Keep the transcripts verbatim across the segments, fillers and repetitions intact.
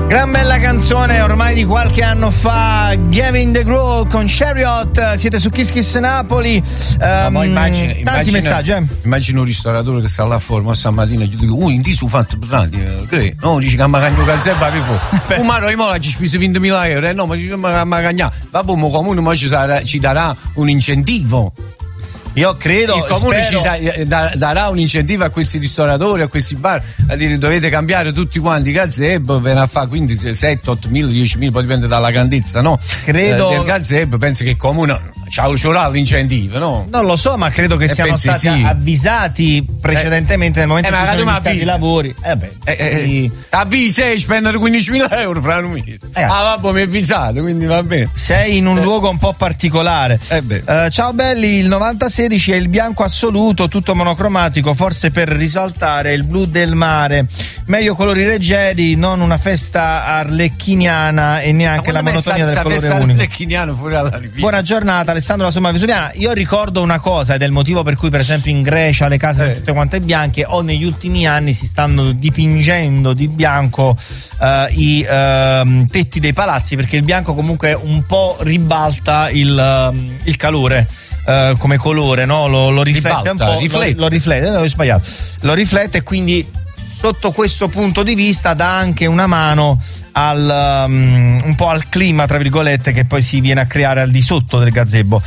Gran bella canzone ormai di qualche anno fa, Gavin DeGraw con Chariot. Siete su Kiss Kiss Napoli. Um, no, immagina, tanti immagina, messaggi eh? Immagina un ristoratore che sta là fuori, ma stamattina gli dico oh in ti su fatto tanti eh, no dici che a magagno calzebba che fu un maro di mola ci spese ventimila euro eh, no ma dici che a magagna vabbè mo comune ma ci, sarà, ci darà un incentivo. Io credo il comune spero... ci sa, darà un incentivo a questi ristoratori, a questi bar, a dire dovete cambiare tutti quanti i gazebo, ve ne fa quindi sette, otto mila, dieci mila, poi dipende dalla grandezza, no? Credo eh, del gazebo, penso che il comune c'ha l'incentivo, no? Non lo so, ma credo che eh, siano stati sì. avvisati precedentemente eh, nel momento eh, in cui sono iniziati i lavori. Eh beh, eh, eh, avvisi e spendere quindicimila euro fra un mese. Eh, ah vabbè, mi hai avvisato, quindi va bene. Sei in un eh. luogo un po' particolare. Eh beh. Uh, ciao belli, il novantasei è il bianco assoluto, tutto monocromatico, forse per risaltare il blu del mare. Meglio colori leggeri, non una festa arlecchiniana e neanche la monotonia del colore unico. Fuori alla riviera. Buona giornata Alessandro da Somma Vesuviana. Io ricordo una cosa ed è il motivo per cui per esempio in Grecia le case sono eh. tutte quante bianche o negli ultimi anni si stanno dipingendo di bianco uh, i uh, tetti dei palazzi, perché il bianco comunque un po' ribalta il, uh, il calore. Uh, come colore, no? Lo, lo riflette Ribalta, un po'. Riflette. Lo, lo riflette, ho sbagliato. Lo riflette e quindi sotto questo punto di vista dà anche una mano al um, un po' al clima, tra virgolette, che poi si viene a creare al di sotto del gazebo.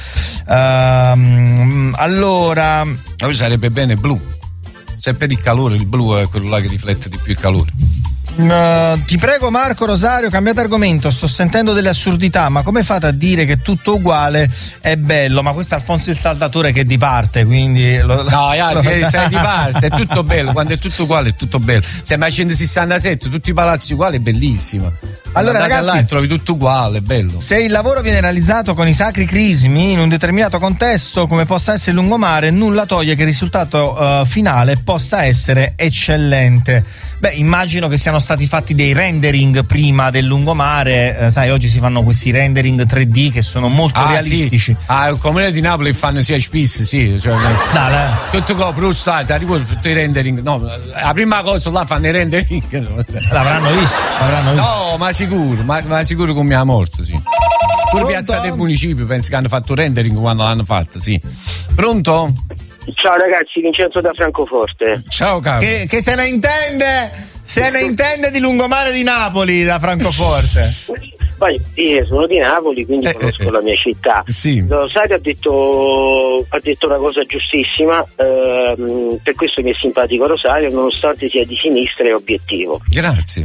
Uh, allora. Poi sarebbe bene blu. Se per il calore, il blu è quello là che riflette di più il calore. Uh, ti prego Marco Rosario, cambiate argomento, sto sentendo delle assurdità, ma come fate a dire che tutto uguale è bello? Ma questo è Alfonso il Saldatore che è di parte, quindi lo, no, yeah, lo... sei, sei di parte, è tutto bello, quando è tutto uguale è tutto bello. Sembra centosessantasette, tutti i palazzi uguali, è bellissima. Allora ragazzi, là, trovi tutto uguale, è bello. Se il lavoro viene realizzato con i sacri crismi in un determinato contesto, come possa essere il lungomare, nulla toglie che il risultato uh, finale possa essere eccellente. Beh, immagino che siano stati fatti dei rendering prima del lungomare, eh, sai, oggi si fanno questi rendering tre D che sono molto ah, realistici. Sì. Ah, il comune di Napoli fanno sia spisse, sì, cioè, no, no. tutto copro stato, arrivo tutti i rendering, no, la prima cosa là fanno i rendering. L'avranno visto, l'avranno visto. No, ma sicuro, ma, ma sicuro con mia morte, sì. Pure Piazza del Municipio penso che hanno fatto rendering quando l'hanno fatta, sì. Pronto? Ciao ragazzi, Vincenzo da Francoforte. Ciao caro. Che, che se ne intende, se ne intende di lungomare di Napoli da Francoforte. Poi io sono di Napoli, quindi eh, conosco eh, la mia città. Sì. Rosario ha detto, ha detto una cosa giustissima, ehm, per questo mi è simpatico Rosario, nonostante sia di sinistra e obiettivo. Grazie.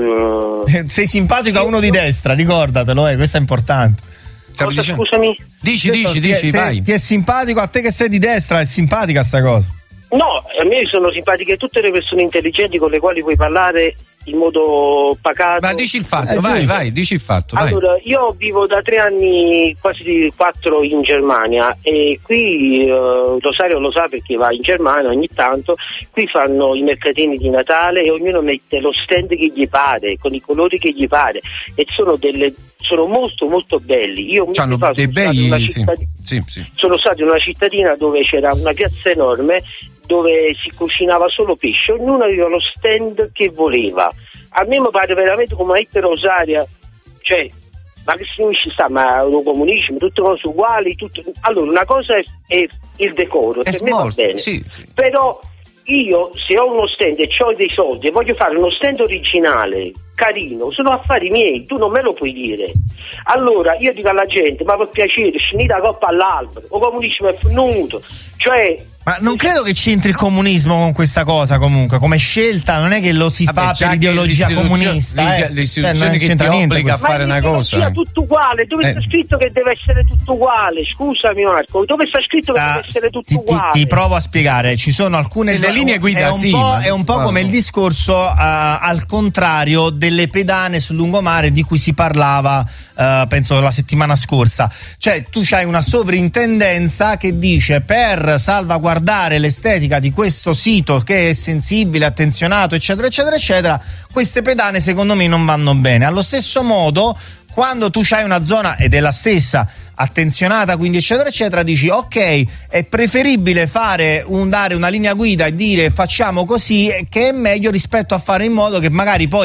Um, Sei simpatico a uno di destra, ricordatelo, eh, questo è importante. Cosa, scusami? Dici, dici, dici, ti, vai. Ti è simpatico a te che sei di destra, è simpatica sta cosa? No, a me sono simpatiche tutte le persone intelligenti con le quali puoi parlare in modo pacato. Ma dici il fatto, eh, vai, vai, dici il fatto. Allora, vai. io vivo da tre anni, quasi quattro in Germania e qui uh, Rosario lo sa perché va in Germania ogni tanto, qui fanno i mercatini di Natale e ognuno mette lo stand che gli pare, con i colori che gli pare e sono delle sono molto molto belli. Io C'hanno fa, dei sono, bei, stato sì, cittadina, sì, sì. sono stato in una cittadina dove c'era una piazza enorme dove si cucinava solo pesce, ognuno aveva lo stand che voleva. A me mi pare veramente come a Iper Rosaria, cioè, ma che ci sta, ma lo comunismo, tutte cose uguali, tutto... Allora, una cosa è, è il decoro, è per me va bene, sì, sì. Però io se ho uno stand e ho dei soldi e voglio fare uno stand originale, carino, sono affari miei, tu non me lo puoi dire. Allora io dico alla gente, ma per piacere, scenite la coppa all'albero, o comunismo è venuto, cioè... Ma non credo che c'entri il comunismo con questa cosa, comunque, come scelta, non è che lo si Vabbè, fa per ideologia comunista. Eh. L'istituzione cioè, che ti obbliga a fare una cosa. Ma tutto uguale, dove eh. sta scritto che deve essere tutto uguale? Scusami Marco, dove sta scritto sta, che deve essere tutto ti, uguale? Ti, ti provo a spiegare, ci sono alcune le linee guida, è un sì, po', ma... è un po' wow. come il discorso uh, al contrario delle pedane sul lungomare di cui si parlava uh, penso la settimana scorsa. Cioè tu c'hai una sovrintendenza che dice per salvaguardare l'estetica di questo sito che è sensibile, attenzionato, eccetera eccetera eccetera, queste pedane secondo me non vanno bene. Allo stesso modo, quando tu c'hai una zona ed è la stessa attenzionata, quindi eccetera eccetera, dici ok, è preferibile fare un dare una linea guida e dire facciamo così, che è meglio rispetto a fare in modo che magari poi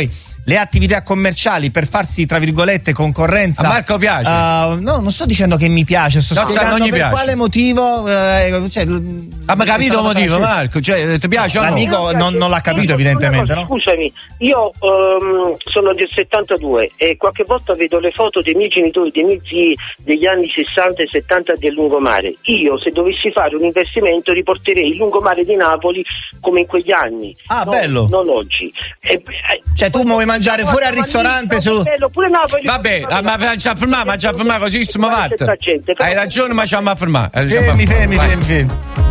le attività commerciali per farsi, tra virgolette, concorrenza. A Marco piace? Uh, no, non sto dicendo che mi piace, sto no, spiegando non gli per piace. quale motivo. Uh, cioè, ah, ma capito il motivo, Marco? Cioè, ti piace o no? L'amico non, non l'ha capito, evidentemente, no? Scusami, io um, sono del settantadue e qualche volta vedo le foto dei miei genitori, dei miei zii degli anni sessanta e settanta del lungomare. Io, se dovessi fare un investimento, riporterei il lungomare di Napoli come in quegli anni. Ah, non, bello. Non oggi. E, eh, cioè, tu vuoi mangiare fuori al ristorante? Su... Bello, pure Napoli. Vabbè, ah, ma ci ha fermato, ma ci ha fermato così, ma Hai ragione, ma ci ha fermato. Fermi, fermi, fermi, fermi.